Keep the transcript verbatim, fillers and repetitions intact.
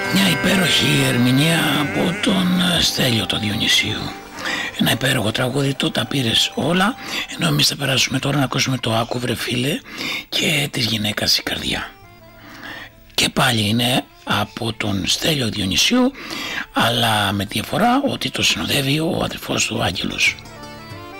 Μια υπέροχη ερμηνεία από τον Στέλιο τον Διονυσίου. Ένα υπέροχο τραγούδι, το τα πήρες όλα. Ενώ εμείς θα περάσουμε τώρα να ακούσουμε το «Άκου βρε φίλε» και της γυναίκας η καρδιά. Και πάλι είναι από τον Στέλιο Διονυσίου, αλλά με διαφορά ότι το συνοδεύει ο αδερφός του Άγγελος.